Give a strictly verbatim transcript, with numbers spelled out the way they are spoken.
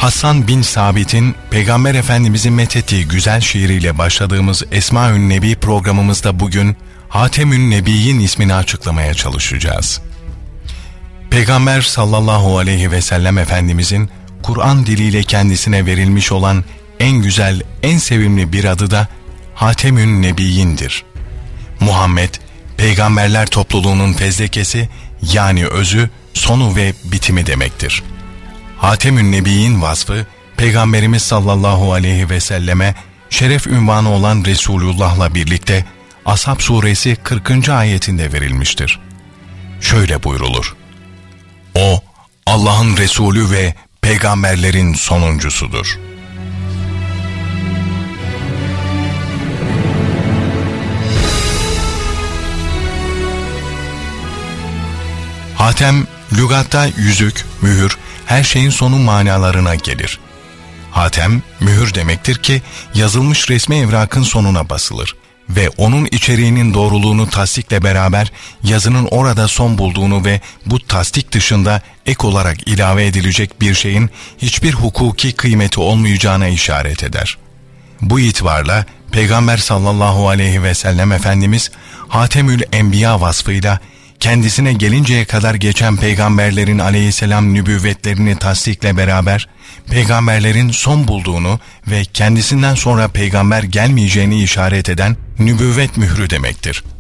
Hasan bin Sabit'in Peygamber Efendimizin methettiği güzel şiiriyle başladığımız Esma-ül Nebi programımızda bugün Hatemün Nebiyyin ismini açıklamaya çalışacağız. Peygamber sallallahu aleyhi ve sellem Efendimizin Kur'an diliyle kendisine verilmiş olan en güzel, en sevimli bir adı da Hatemün Nebiyyin'dir. Muhammed, peygamberler topluluğunun fezlekesi, yani özü, sonu ve bitimi demektir. Hatemün Nebiyyin vasfı, Peygamberimiz sallallahu aleyhi ve selleme şeref ünvanı olan Resulullah'la birlikte Ashab suresi kırkıncı ayetinde verilmiştir. Şöyle buyrulur: O, Allah'ın Resulü ve peygamberlerin sonuncusudur. Hatem, lügatta yüzük, mühür, her şeyin sonu manalarına gelir. Hatem, mühür demektir ki yazılmış resmi evrakın sonuna basılır ve onun içeriğinin doğruluğunu tasdikle beraber yazının orada son bulduğunu ve bu tasdik dışında ek olarak ilave edilecek bir şeyin hiçbir hukuki kıymeti olmayacağına işaret eder. Bu itibarla Peygamber sallallahu aleyhi ve sellem Efendimiz Hatemül Enbiya vasfıyla kendisine gelinceye kadar geçen peygamberlerin aleyhisselam nübüvvetlerini tasdikle beraber peygamberlerin son bulduğunu ve kendisinden sonra peygamber gelmeyeceğini işaret eden nübüvvet mührü demektir.